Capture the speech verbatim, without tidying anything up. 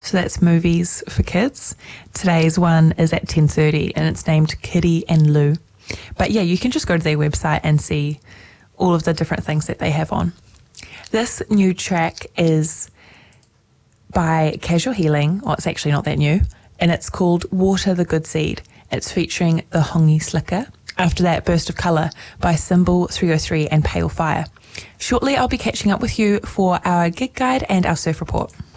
So that's movies for kids. Today's one is at ten thirty and it's named Kitty and Lou. But yeah, you can just go to their website and see all of the different things that they have on. This new track is by Casual Healing. Well, it's actually not that new. And it's called Water the Good Seed. It's featuring the Hongi Slicker. After that, Burst of Colour by Symbol three oh three and Pale Fire. Shortly, I'll be catching up with you for our gig guide and our surf report.